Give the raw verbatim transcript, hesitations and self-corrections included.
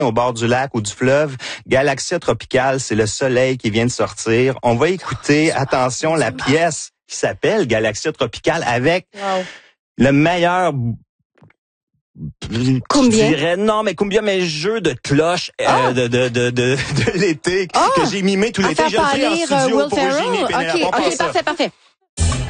au bord du lac ou du fleuve. Galaxia Tropicale, c'est le soleil qui vient de sortir. On va écouter, attention, la pièce qui s'appelle Galaxia Tropicale avec wow. le meilleur... Combien? Je dirais, non, mais combien, mais jeu de cloche euh, oh. de, de, de, de, de l'été oh. que j'ai mimé tout l'été. Je le fais en studio Will pour Eugénie Pénélope. OK, OK, parfait, parfait.